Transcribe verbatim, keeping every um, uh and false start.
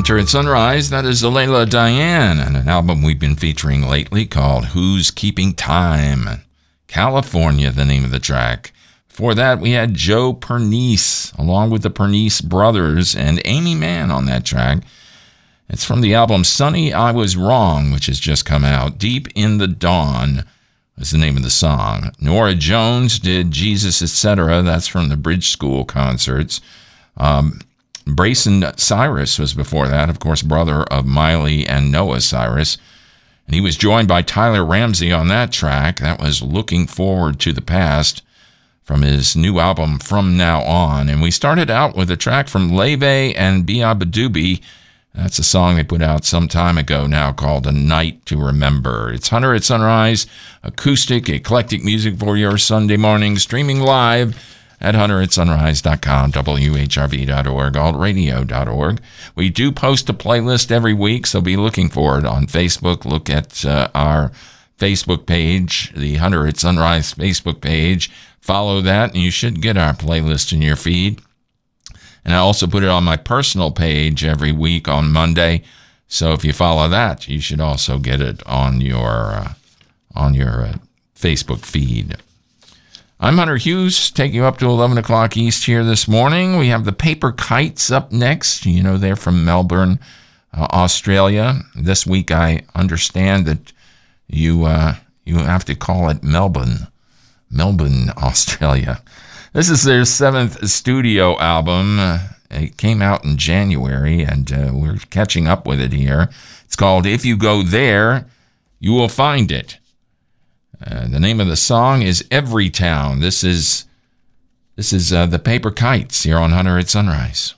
Hunter at Sunrise, that is Layla Diane, and an album we've been featuring lately called Who's Keeping Time? California, the name of the track. Before that, we had Joe Pernice, along with the Pernice brothers, and Amy Mann on that track. It's from the album Sonny, I Was Wrong, which has just come out. Deep in the Dawn is the name of the song. Nora Jones did Jesus, et cetera. That's from the Bridge School concerts. Um, Brayson Cyrus was before that, of course, brother of Miley and Noah Cyrus. And he was joined by Tyler Ramsey on that track. That was Looking Forward to the Past from his new album From Now On. And we started out with a track from Leve and Biabadoobie. That's a song they put out some time ago now called A Night to Remember. It's Hunter at Sunrise, acoustic, eclectic music for your Sunday morning, streaming live at hunter at sunrise dot com, W H R V dot org, alt radio dot org. We do post a playlist every week, so be looking for it on Facebook. Look at uh, our Facebook page, the Hunter at Sunrise Facebook page. Follow that, and you should get our playlist in your feed. And I also put it on my personal page every week on Monday. So if you follow that, you should also get it on your uh, on your uh, Facebook feed. I'm Hunter Hughes, taking you up to eleven o'clock East here this morning. We have the Paper Kites up next. You know, they're from Melbourne, uh, Australia. This week I understand that you uh, you have to call it Melbourne, Melbourne, Australia. This is their seventh studio album. Uh, it came out in January, and uh, we're catching up with it here. It's called If You Go There, You Will Find It. Uh, the name of the song is Every Town. This is this is uh, the Paper Kites here on Hunter at Sunrise.